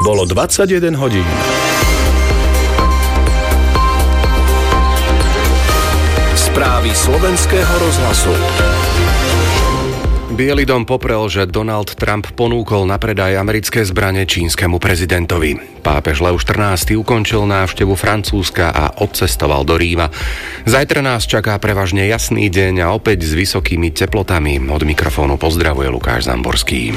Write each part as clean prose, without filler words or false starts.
Bolo 21 hodín. Správy slovenského rozhlasu. Biely dom poprel, že Donald Trump ponúkol na predaj americké zbrane čínskemu prezidentovi. Pápež Lev XIV ukončil návštevu Francúzska a odcestoval do Ríma. Zajtra nás čaká prevažne jasný deň a opäť s vysokými teplotami. Od mikrofónu pozdravuje Lukáš Zamborský.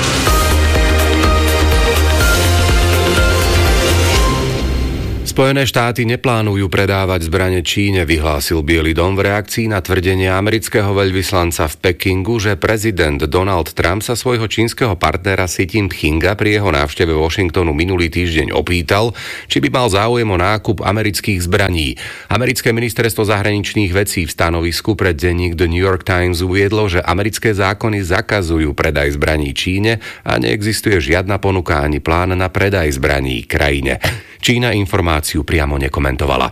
Spojené štáty neplánujú predávať zbrane Číne, vyhlásil Biely dom v reakcii na tvrdenie amerického veľvyslanca v Pekingu, že prezident Donald Trump sa svojho čínskeho partnera Xi Jinpinga pri jeho návšteve Washingtonu minulý týždeň opýtal, či by mal záujem o nákup amerických zbraní. Americké ministerstvo zahraničných vecí v stanovisku pre denník The New York Times uviedlo, že americké zákony zakazujú predaj zbraní Číne a neexistuje žiadna ponuka ani plán na predaj zbraní krajine. Čína informáciu priamo nekomentovala.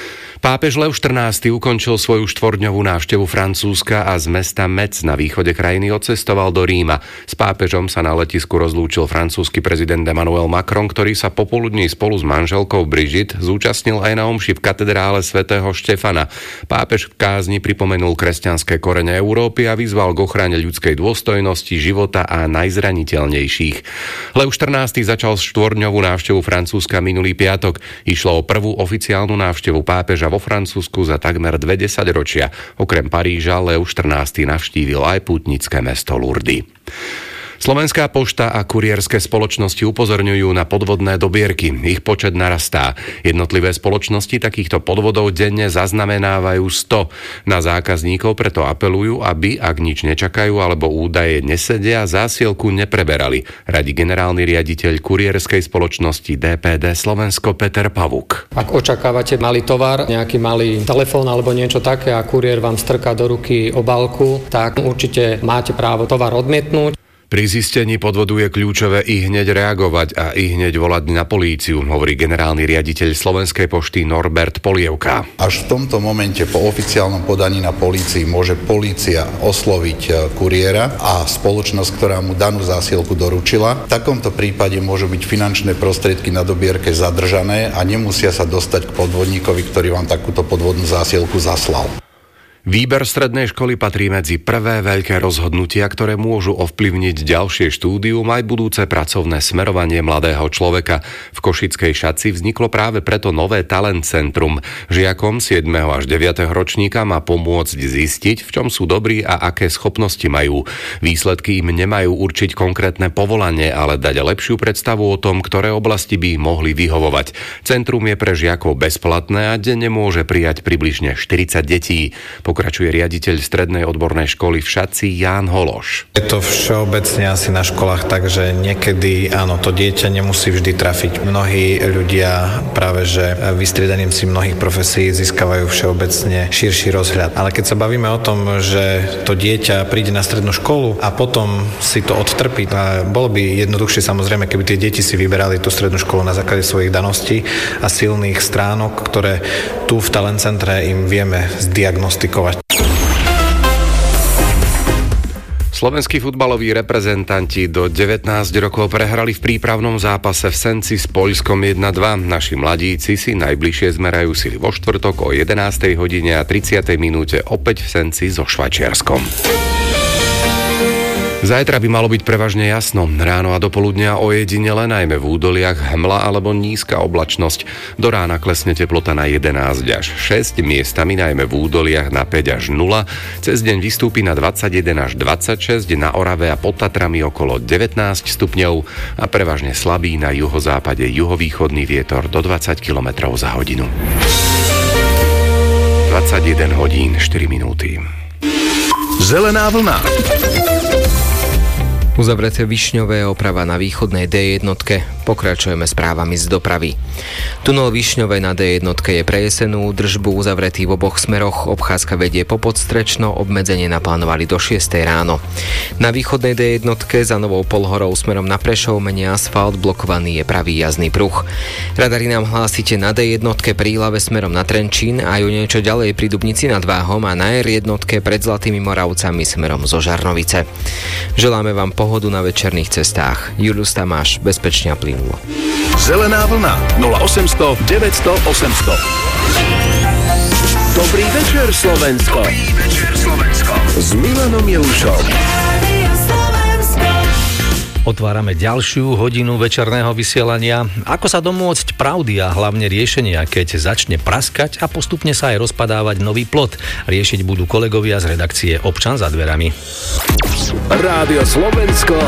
Pápež Lev XIV ukončil svoju štvorňovú návštevu Francúzska a z mesta Metz na východe krajiny odcestoval do Ríma. S pápežom sa na letisku rozlúčil francúzsky prezident Emmanuel Macron, ktorý sa popoludní spolu s manželkou Brigitte zúčastnil aj na omši v katedrále svätého Štefana. Pápež v kázni pripomenul kresťanské korene Európy a vyzval k ochrane ľudskej dôstojnosti, života a najzraniteľnejších. Lev XIV začal štvorňovú návštevu Francúzska minulý piatok. Išlo o prvú oficiálnu návštevu pápeža vo Francúzsku za takmer 20 ročia. Okrem Paríža Lev XIV navštívil aj pútnické mesto Lourdes. Slovenská pošta a kurierské spoločnosti upozorňujú na podvodné dobierky. Ich počet narastá. Jednotlivé spoločnosti takýchto podvodov denne zaznamenávajú 100. Na zákazníkov preto apelujú, aby, ak nič nečakajú alebo údaje nesedia, zásielku nepreberali. Radí generálny riaditeľ kurierskej spoločnosti DPD Slovensko Peter Pavuk. Ak očakávate malý tovar, nejaký malý telefón alebo niečo také a kuriér vám strká do ruky obálku, tak určite máte právo tovar odmietnúť. Pri zistení podvodu je kľúčové ihneď reagovať a ihneď volať na políciu, hovorí generálny riaditeľ Slovenskej pošty Norbert Polievka. Až v tomto momente po oficiálnom podaní na polícii môže polícia osloviť kuriéra a spoločnosť, ktorá mu danú zásielku doručila. V takomto prípade môžu byť finančné prostriedky na dobierke zadržané a nemusia sa dostať k podvodníkovi, ktorý vám takúto podvodnú zásielku zaslal. Výber strednej školy patrí medzi prvé veľké rozhodnutia, ktoré môžu ovplyvniť ďalšie štúdium aj budúce pracovné smerovanie mladého človeka. V Košickej Šatci vzniklo práve preto nové talent centrum. Žiakom 7. až 9. ročníka má pomôcť zistiť, v čom sú dobrí a aké schopnosti majú. Výsledky im nemajú určiť konkrétne povolanie, ale dať lepšiu predstavu o tom, ktoré oblasti by mohli vyhovovať. Centrum je pre žiakov bezplatné a denne môže prijať približne 40 detí. Pokračuje riaditeľ strednej odbornej školy v Šatci Ján Hološ. Je to všeobecne asi na školách, takže niekedy áno, to dieťa nemusí vždy trafiť. Mnohí ľudia práve že vystriedaním si mnohých profesí získavajú všeobecne širší rozhľad. Ale keď sa bavíme o tom, že to dieťa príde na strednú školu a potom si to odtrpí, bolo by jednoduchšie samozrejme, keby tie deti si vyberali tú strednú školu na základe svojich daností a silných stránok, ktoré tu v Talent Centre im vieme zdiagnostikovať. Slovenskí futbaloví reprezentanti do 19 rokov prehrali v prípravnom zápase v Senci s Poľskom 1-2. Naši mladíci si najbližšie zmerajú sily vo štvrtok o 11:30 minúte opäť v Senci so Švajčiarskom. Zajtra by malo byť prevažne jasno. Ráno a dopoludnia ojedinele, najmä v údoliach, hmla alebo nízka oblačnosť. Do rána klesne teplota na 11 až 6, miestami najmä v údoliach na 5 až 0. Cez deň vystúpi na 21 až 26, na Orave a pod Tatrami okolo 19 stupňov a prevažne slabý na juhozápade juhovýchodný vietor do 20 km za hodinu. 21 hodín 4 minúty. Zelená vlna. Uzavreté Višňové, oprava na východnej D1. Pokračujeme správami z dopravy. Tunel Višňové na D1 je pre jesenú údržbu uzavretý v oboch smeroch. Obchádzka vedie po Podstrečno, obmedzenie naplánovali do 6 ráno. Na východnej D1 za Novou Polhorou smerom na Prešov mení asfalt, blokovaný je pravý jazdný pruh. Radari nám hlásite na D1 pri Ilave smerom na Trenčín a ju niečo ďalej pri Dubnici nad Váhom a na R1 pred Zlatými Moravcami smerom zo Žarnovice. Želáme vám pohodu na večerných cestách. Julius Tamáš, bezpečne a plynulo. Zelená vlna 0800 900 800. Dobrý večer, Slovensko. S Milanom Jelušom. Otvárame ďalšiu hodinu večerného vysielania. Ako sa domôcť pravdy a hlavne riešenia, keď začne praskať a postupne sa aj rozpadávať nový plot. Riešiť budú kolegovia z redakcie Občan za dverami. Rádio Slovensko,